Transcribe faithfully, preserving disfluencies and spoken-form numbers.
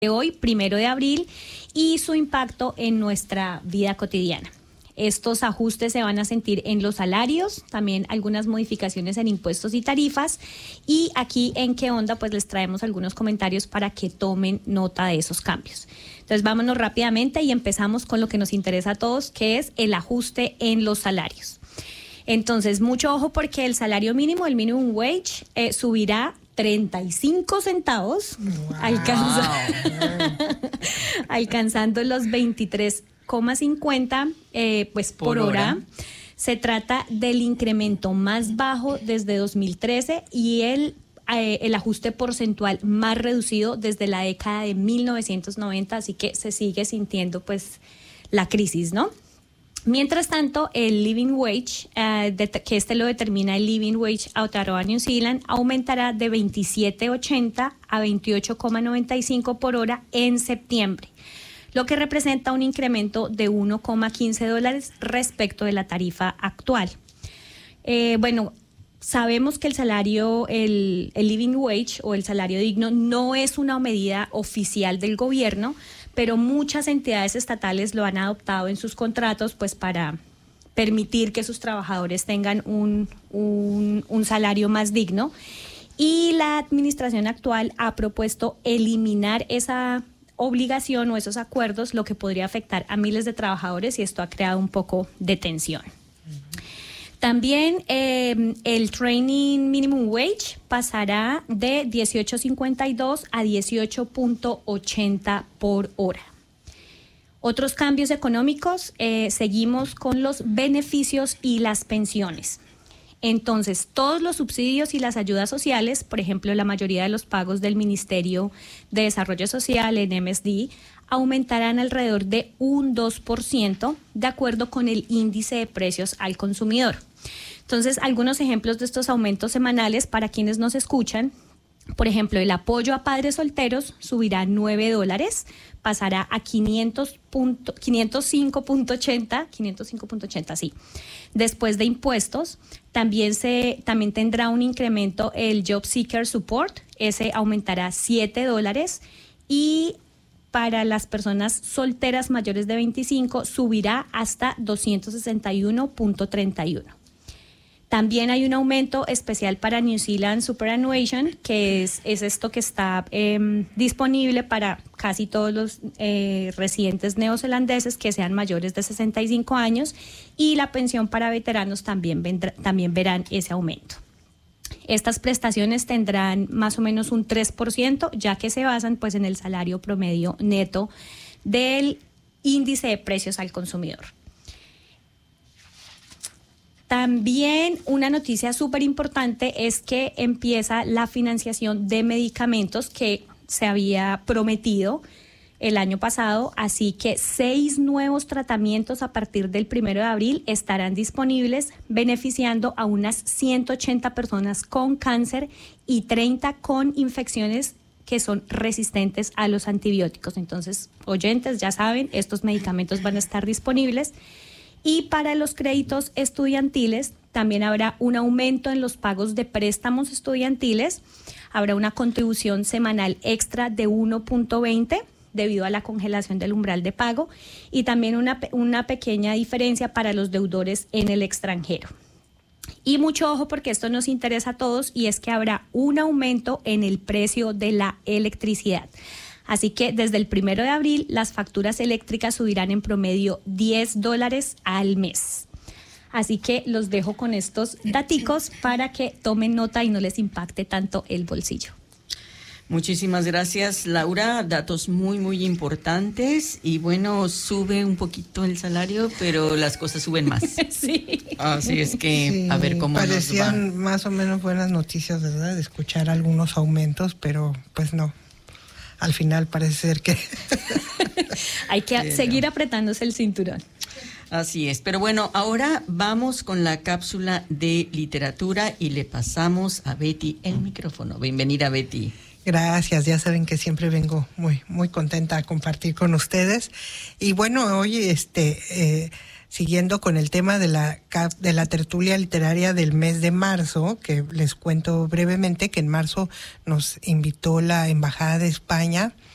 de hoy, primero de abril, y su impacto en nuestra vida cotidiana. Estos ajustes se van a sentir en los salarios, también algunas modificaciones en impuestos y tarifas, y aquí en ¿Qué onda? Pues les traemos algunos comentarios para que tomen nota de esos cambios. Entonces vámonos rápidamente y empezamos con lo que nos interesa a todos, que es el ajuste en los salarios. Entonces, mucho ojo porque el salario mínimo, el minimum wage, eh, subirá treinta y cinco centavos, wow. alcanza, alcanzando los veintitrés coma cincuenta eh, pues por, por hora. hora. Se trata del incremento más bajo desde dos mil trece y el, eh, el ajuste porcentual más reducido desde la década de mil novecientos noventa, así que se sigue sintiendo pues la crisis, ¿no? Mientras tanto, el living wage, uh, de, que este lo determina el Living Wage Aotearoa New Zealand, aumentará de veintisiete coma ochenta a veintiocho coma noventa y cinco por hora en septiembre, lo que representa un incremento de uno coma quince dólares respecto de la tarifa actual. Eh, bueno, sabemos que el salario, el, el living wage o el salario digno no es una medida oficial del gobierno, pero muchas entidades estatales lo han adoptado en sus contratos pues para permitir que sus trabajadores tengan un, un, un salario más digno. Y la administración actual ha propuesto eliminar esa obligación o esos acuerdos, lo que podría afectar a miles de trabajadores, y esto ha creado un poco de tensión. También eh, el Training Minimum Wage pasará de dieciocho cincuenta y dos a dieciocho ochenta por hora. Otros cambios económicos, eh, seguimos con los beneficios y las pensiones. Entonces, todos los subsidios y las ayudas sociales, por ejemplo, la mayoría de los pagos del Ministerio de Desarrollo Social en M S D, aumentarán alrededor de un dos por ciento de acuerdo con el índice de precios al consumidor. Entonces, algunos ejemplos de estos aumentos semanales para quienes nos escuchan: por ejemplo, el apoyo a padres solteros subirá nueve dólares, pasará a quinientos cinco punto ochenta, quinientos cinco punto ochenta, sí. Después de impuestos, también, se, también tendrá un incremento el Job Seeker Support, ese aumentará siete dólares, y para las personas solteras mayores de veinticinco subirá hasta doscientos sesenta y uno punto treinta y uno. También hay un aumento especial para New Zealand Superannuation, que es, es esto que está eh, disponible para casi todos los eh, residentes neozelandeses que sean mayores de sesenta y cinco años, y la pensión para veteranos también, vendrá, también verán ese aumento. Estas prestaciones tendrán más o menos un tres por ciento, ya que se basan pues en el salario promedio neto del índice de precios al consumidor. También una noticia súper importante es que empieza la financiación de medicamentos que se había prometido el año pasado, así que seis nuevos tratamientos a partir del primero de abril estarán disponibles, beneficiando a unas ciento ochenta personas con cáncer y treinta con infecciones que son resistentes a los antibióticos. Entonces, oyentes, ya saben, estos medicamentos van a estar disponibles. Y para los créditos estudiantiles también habrá un aumento en los pagos de préstamos estudiantiles. Habrá una contribución semanal extra de uno punto veinte debido a la congelación del umbral de pago, y también una, una pequeña diferencia para los deudores en el extranjero. Y mucho ojo porque esto nos interesa a todos, y es que habrá un aumento en el precio de la electricidad. Así que desde el primero de abril las facturas eléctricas subirán en promedio diez dólares al mes. Así que los dejo con estos daticos para que tomen nota y no les impacte tanto el bolsillo. Muchísimas gracias, Laura. Datos muy, muy importantes. Y bueno, sube un poquito el salario, pero las cosas suben más. Sí. Así es que sí, a ver cómo parecían nos va. Más o menos buenas noticias, ¿verdad? De escuchar algunos aumentos, pero pues no. Al final parece ser que hay que pero... seguir apretándose el cinturón. Así es, pero bueno, ahora vamos con la cápsula de literatura y le pasamos a Betty el micrófono. Bienvenida, Betty. Gracias, ya saben que siempre vengo muy muy contenta a compartir con ustedes. Y bueno, hoy este eh, siguiendo con el tema de la de la tertulia literaria del mes de marzo, que les cuento brevemente que en marzo nos invitó la Embajada de España